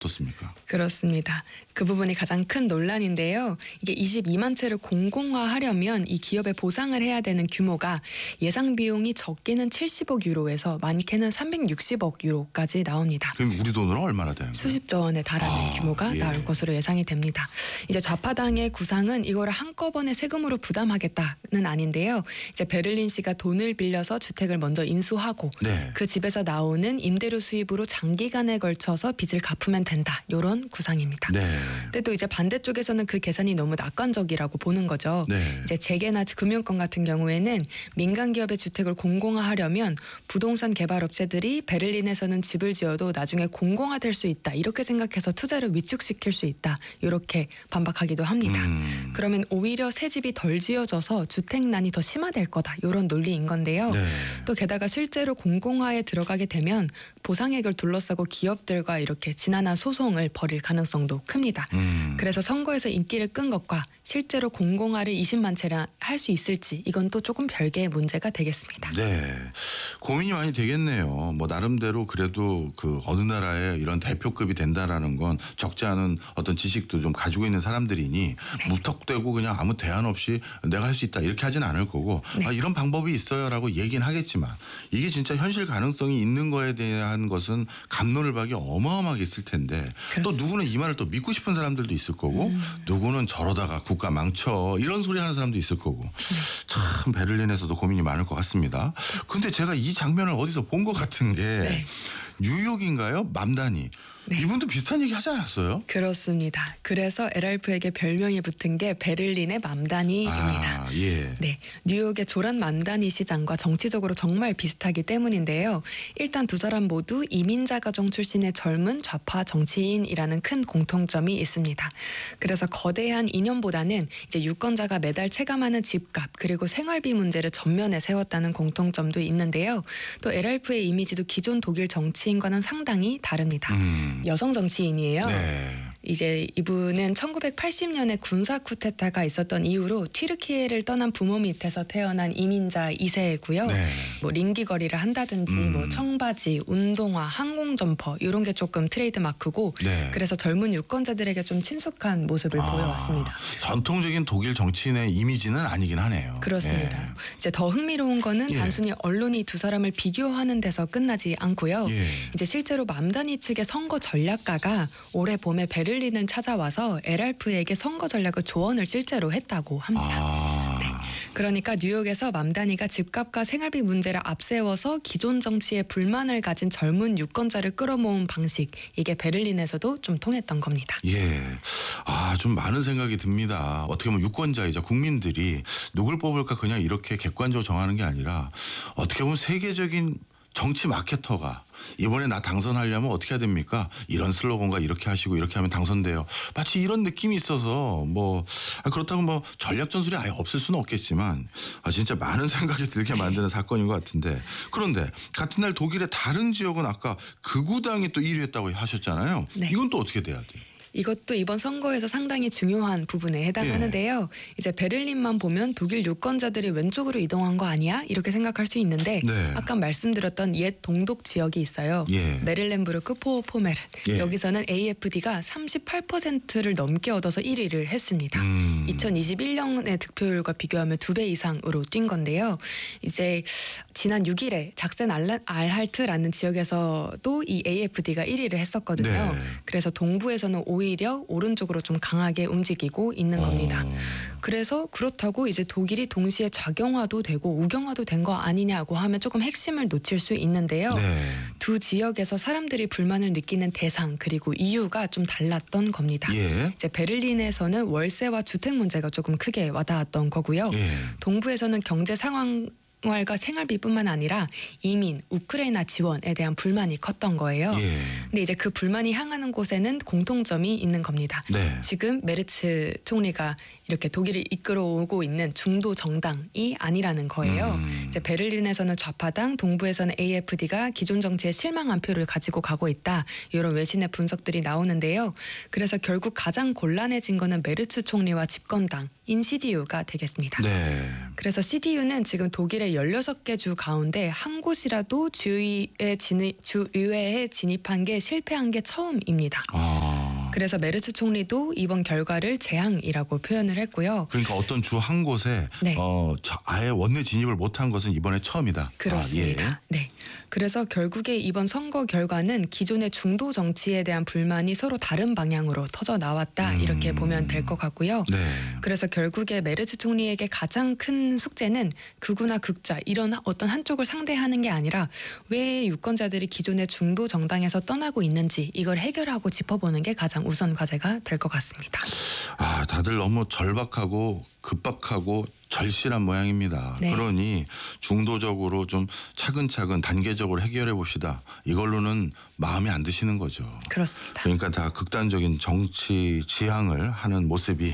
어떻습니까? 그렇습니다. 그 부분이 가장 큰 논란인데요. 이게 22만 채를 공공화하려면 이 기업에 보상을 해야 되는 규모가 예상 비용이 적게는 70억 유로에서 많게는 360억 유로까지 나옵니다. 그럼 우리 돈으로 얼마나 되는 거예요? 수십조 원에 달하는 규모가 예. 나올 것으로 예상이 됩니다. 이제 좌파당의 구상은 이거를 한꺼번에 세금으로 부담하겠다는 아닌데요. 이제 베를린시가 돈을 빌려서 주택을 먼저 인수하고 네. 그 집에서 나오는 임대료 수입으로 장기간에 걸쳐서 빚을 갚으면 된다. 이런 구상입니다. 네. 근데 또 이제 반대쪽에서는 그 계산이 너무 낙관적이라고 보는 거죠. 네. 이제 재계나 금융권 같은 경우에는 민간 기업의 주택을 공공화하려면 부동산 개발업체들이 베를린에서는 집을 지어도 나중에 공공화될 수 있다. 이렇게 생각해서 투자를 위축시킬 수 있다. 이렇게 반박하기도 합니다. 그러면 오히려 새 집이 덜 지어져서 주택난이 더 심화될 거다. 이런 논리인 건데요. 네. 또 게다가 실제로 공공화에 들어가게 되면 보상액을 둘러싸고 기업들과 이렇게 지난한 소송을 벌일 가능성도 큽니다. 그래서 선거에서 인기를 끈 것과 실제로 공공화를 20만 채나 할 수 있을지 이건 또 조금 별개의 문제가 되겠습니다. 네. 고민이 많이 되겠네요. 뭐 나름대로 그래도 그 어느 나라에 이런 대표급이 된다라는 건 적지 않은 어떤 지식도 좀 가지고 있는 사람들이니 무턱대고 그냥 아무 대안 없이 내가 할 수 있다 이렇게 하진 않을 거고 아, 이런 방법이 있어요라고 얘기는 하겠지만 이게 진짜 현실 가능성이 있는 거에 대한 것은 감론을 박이 어마어마하게 있을 텐데 그렇습니다. 또 누구는 이 말을 또 믿고 싶은 사람들도 있을 거고 누구는 저러다가 국가 망쳐 이런 소리 하는 사람도 있을 거고 참 베를린에서도 고민이 많을 것 같습니다. 근데 제가 이 장면을 어디서 본 것 같은 게 뉴욕인가요? 맘다니. 이분도 비슷한 얘기 하지 않았어요? 그렇습니다. 그래서 LRF에게 별명이 붙은 게 베를린의 맘다니입니다. 아, 예. 네, 뉴욕의 조란 맘다니 시장과 정치적으로 정말 비슷하기 때문인데요. 일단 두 사람 모두 이민자 가정 출신의 젊은 좌파 정치인이라는 큰 공통점이 있습니다. 그래서 거대한 이념보다는 이제 유권자가 매달 체감하는 집값 그리고 생활비 문제를 전면에 세웠다는 공통점도 있는데요. 또 LRF의 이미지도 기존 독일 정치인과는 상당히 다릅니다. 여성 정치인이에요. 네. 이제 이분은 1980년에 군사 쿠데타가 있었던 이후로 튀르키예를 떠난 부모 밑에서 태어난 이민자 2세고요. 네. 뭐 링기거리를 한다든지 뭐 청바지, 운동화, 항공 점퍼 이런 게 조금 트레이드 마크고 네. 그래서 젊은 유권자들에게 좀 친숙한 모습을 보여왔습니다. 전통적인 독일 정치인의 이미지는 아니긴 하네요. 그렇습니다. 예. 이제 더 흥미로운 거는 예. 단순히 언론이 두 사람을 비교하는 데서 끝나지 않고요. 예. 이제 실제로 맘다니 측의 선거 전략가가 올해 봄에 베를린을 찾아와서 LRF에게 선거 전략을 조언을 실제로 했다고 합니다. 아. 그러니까 뉴욕에서 맘다니가 집값과 생활비 문제를 앞세워서 기존 정치에 불만을 가진 젊은 유권자를 끌어모은 방식 이게 베를린에서도 좀 통했던 겁니다. 예. 아, 좀 많은 생각이 듭니다. 어떻게 보면 유권자이자 국민들이 누굴 뽑을까 그냥 이렇게 객관적으로 정하는 게 아니라 어떻게 보면 세계적인 정치 마케터가 이번에 나 당선하려면 어떻게 해야 됩니까? 이런 슬로건과 이렇게 하시고 이렇게 하면 당선돼요. 마치 이런 느낌이 있어서 뭐 그렇다고 뭐 전략 전술이 아예 없을 수는 없겠지만 진짜 많은 생각이 들게 만드는 사건인 것 같은데 그런데 같은 날 독일의 다른 지역은 아까 극우당이 또 1위 했다고 하셨잖아요. 네. 이건 또 어떻게 돼야 돼요? 이것도 이번 선거에서 상당히 중요한 부분에 해당하는데요. 이제 베를린만 보면 독일 유권자들이 왼쪽으로 이동한 거 아니야? 이렇게 생각할 수 있는데 네. 아까 말씀드렸던 옛 동독 지역이 있어요. 예. 메를렌부르크 포메른. 예. 여기서는 AFD가 38%를 넘게 얻어서 1위를 했습니다. 2021년의 득표율과 비교하면 2배 이상으로 뛴 건데요. 이제 지난 6일에 작센 알할트라는 지역에서도 이 AFD가 1위를 했었거든요. 네. 그래서 동부에서는 오히려 오른쪽으로 좀 강하게 움직이고 있는 겁니다. 그래서 그렇다고 이제 독일이 동시에 좌경화도 되고 우경화도 된 거 아니냐고 하면 조금 핵심을 놓칠 수 있는데요. 네. 두 지역에서 사람들이 불만을 느끼는 대상 그리고 이유가 좀 달랐던 겁니다. 예. 이제 베를린에서는 월세와 주택 문제가 조금 크게 와닿았던 거고요. 예. 동부에서는 경제 생활과 생활비뿐만 아니라 이민, 우크라이나 지원에 대한 불만이 컸던 거예요. 예. 근데 이제 그 불만이 향하는 곳에는 공통점이 있는 겁니다. 네. 지금 메르츠 총리가 이렇게 독일을 이끌어오고 있는 중도 정당이 아니라는 거예요. 이제 베를린에서는 좌파당, 동부에서는 AFD가 기존 정치에 실망한 표를 가지고 가고 있다. 이런 외신의 분석들이 나오는데요. 그래서 결국 가장 곤란해진 거는 메르츠 총리와 집권당 인 CDU가 되겠습니다. 네. 그래서 CDU는 지금 독일의 16개 주 가운데 한 곳이라도 주의회에 진입한 게 실패한 게 처음입니다. 그래서 메르츠 총리도 이번 결과를 재앙이라고 표현을 했고요. 그러니까 어떤 주 한 곳에 네. 아예 원내 진입을 못한 것은 이번에 처음이다. 그렇습니다. 네. 그래서 결국에 이번 선거 결과는 기존의 중도 정치에 대한 불만이 서로 다른 방향으로 터져 나왔다 이렇게 보면 될 것 같고요. 네. 그래서 결국에 메르츠 총리에게 가장 큰 숙제는 극우나 극좌 이런 어떤 한쪽을 상대하는 게 아니라 왜 유권자들이 기존의 중도 정당에서 떠나고 있는지 이걸 해결하고 짚어보는 게 가장 우선 과제가 될 것 같습니다. 다들 너무 절박하고 급박하고 절실한 모양입니다. 네. 그러니 중도적으로 좀 차근차근 단계적으로 해결해 봅시다. 이걸로는 마음에 안 드시는 거죠. 그렇습니다. 그러니까 다 극단적인 정치 지향을 하는 모습이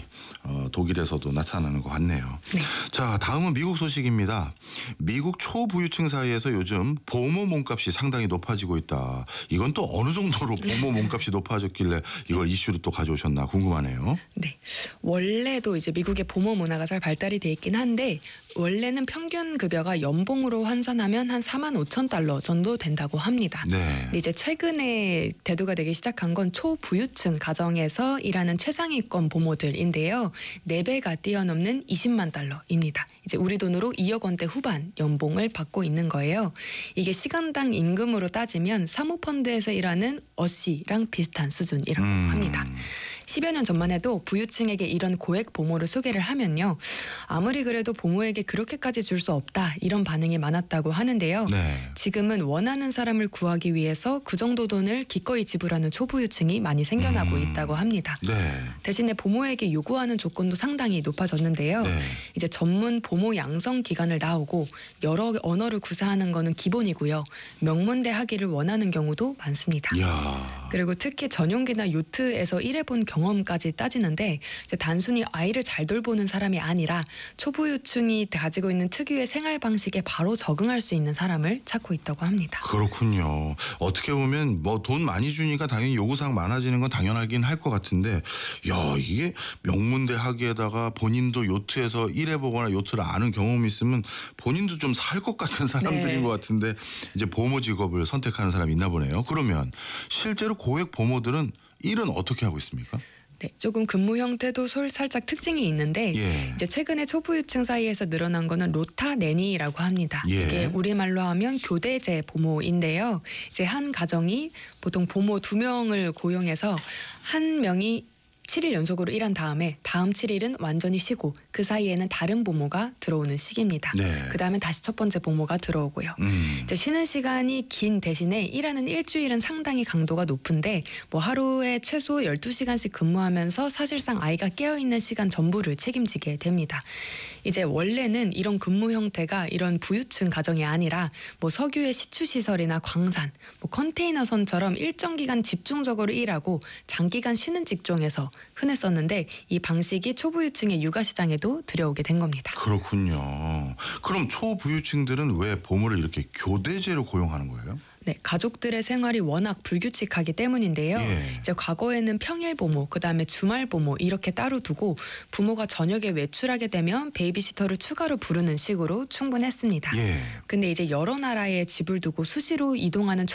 독일에서도 나타나는 것 같네요. 네. 자, 다음은 미국 소식입니다. 미국 초부유층 사이에서 요즘 보모 몸값이 상당히 높아지고 있다. 이건 또 어느 정도로 보모 몸값이 높아졌길래 이걸 이슈로 또 가져오셨나 궁금하네요. 네. 원래도 이제 미국의 보모 문화가 잘 발달이 돼 있긴 한데 원래는 평균 급여가 연봉으로 환산하면 한 45,000달러 정도 된다고 합니다. 네. 근데 이제 최근에 대두가 되기 시작한 건 초부유층 가정에서 일하는 최상위권 보모들인데요. 4배가 뛰어넘는 20만 달러입니다. 이제 우리 돈으로 2억 원대 후반 연봉을 받고 있는 거예요. 이게 시간당 임금으로 따지면 사모펀드에서 일하는 어씨랑 비슷한 수준이라고 합니다. 10여 년 전만 해도 부유층에게 이런 고액 보모를 소개를 하면요. 아무리 그래도 보모에게 그렇게까지 줄 수 없다 이런 반응이 많았다고 하는데요. 네. 지금은 원하는 사람을 구하기 위해서 그 정도 돈을 기꺼이 지불하는 초부유층이 많이 생겨나고 있다고 합니다. 네. 대신에 보모에게 요구하는 조건도 상당히 높아졌는데요. 네. 이제 전문 보모 양성 기관을 나오고 여러 언어를 구사하는 거는 기본이고요. 명문대 학위를 원하는 경우도 많습니다. 이야. 그리고 특히 전용기나 요트에서 일해본 경험까지 따지는데 이제 단순히 아이를 잘 돌보는 사람이 아니라 초부유층이 가지고 있는 특유의 생활 방식에 바로 적응할 수 있는 사람을 찾고 있다고 합니다. 그렇군요. 어떻게 보면 뭐 돈 많이 주니까 당연히 요구사항 많아지는 건 당연하긴 할 것 같은데 야 이게 명문대 학위에다가 본인도 요트에서 일해보거나 요트를 아는 경험이 있으면 본인도 좀 살 것 같은 사람들인 네. 것 같은데 이제 보모 직업을 선택하는 사람이 있나 보네요. 그러면 실제로 고액 보모들은 일은 어떻게 하고 있습니까? 네, 조금 근무 형태도 살짝 특징이 있는데 예. 이제 최근에 초부유층 사이에서 늘어난 거는 로타 내니라고 합니다. 예. 이게 우리말로 하면 교대제 보모인데요. 이제 한 가정이 보통 보모 2명을 고용해서 한 명이 7일 연속으로 일한 다음에 다음 7일은 완전히 쉬고 그 사이에는 다른 보모가 들어오는 시기입니다. 네. 그다음에 다시 첫 번째 보모가 들어오고요. 이제 쉬는 시간이 긴 대신에 일하는 일주일은 상당히 강도가 높은데 뭐 하루에 최소 12시간씩 근무하면서 사실상 아이가 깨어있는 시간 전부를 책임지게 됩니다. 이제 원래는 이런 근무 형태가 이런 부유층 가정이 아니라 뭐 석유의 시추시설이나 광산, 뭐 컨테이너선처럼 일정 기간 집중적으로 일하고 장기간 쉬는 직종에서 흔했었는데 이 방식이 초부유층의 육아시장에도 들여오게 된 겁니다. 그렇군요. 그럼 초부유층들은 왜 보모를 이렇게 교대제로 고용하는 거예요? 네, 가족들의 생활이 워낙 불규칙하기 때문인데요. 예. 이제 과거에는 평일 보모, 그다음에 주말 보모 이렇게 따로 두고 부모가 저녁에 외출하게 되면 베이비시터를 추가로 부르는 식으로 충분했습니다. 예. 근데 이제 여러 나라에 집을 두고 수시로 이동하는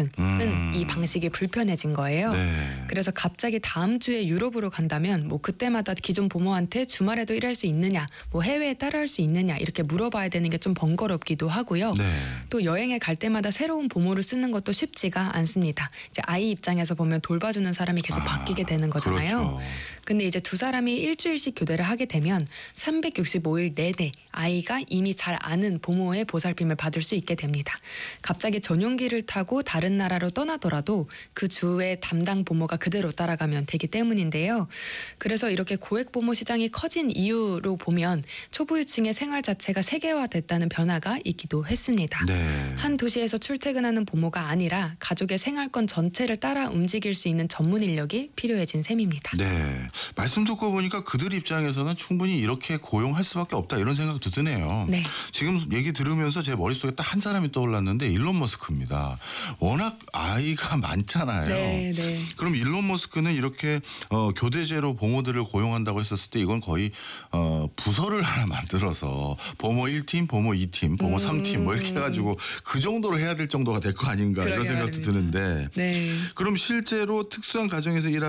초부유층은 이 방식이 불편해진 거예요. 네. 그래서 갑자기 다음 주에 유럽으로 간다면 뭐 그때마다 기존 부모한테 주말에도 일할 수 있느냐, 뭐 해외에 따라할 수 있느냐 이렇게 물어봐야 되는 게 좀 번거롭기도 하고요. 네. 또 여행에 갈 때마다 새로운 보모를 쓰는 것도 쉽지가 않습니다. 이제 아이 입장에서 보면 돌봐주는 사람이 계속 바뀌게 되는 거잖아요. 그렇죠. 근데 이제 두 사람이 일주일씩 교대를 하게 되면 365일 내내 아이가 이미 잘 아는 보모의 보살핌을 받을 수 있게 됩니다. 갑자기 전용기를 타고 다른 나라로 떠나더라도 그 주의 담당 보모가 그대로 따라가면 되기 때문인데요. 그래서 이렇게 고액 보모 시장이 커진 이유로 보면 초부유층의 생활 자체가 세계화됐다는 변화가 있기도 했습니다. 네. 한 도시에서 출퇴근하는 하는 보모가 아니라 가족의 생활권 전체를 따라 움직일 수 있는 전문 인력이 필요해진 셈입니다. 네. 말씀 듣고 보니까 그들 입장에서는 충분히 이렇게 고용할 수밖에 없다 이런 생각도 드네요. 네. 지금 얘기 들으면서 제 머릿속에 딱 한 사람이 떠올랐는데 일론 머스크입니다. 워낙 아이가 많잖아요. 네, 네. 그럼 일론 머스크는 이렇게 교대제로 보모들을 고용한다고 했었을 때 이건 거의 부서를 하나 만들어서 보모 1팀, 보모 2팀, 보모 3팀 뭐 이렇게 해가지고 그 정도로 해야 될 정도가 될 거 아닌가 이런 그러게 생각도 말입니다. 드는데 네. 그럼 실제로 특수한 가정에서 일하는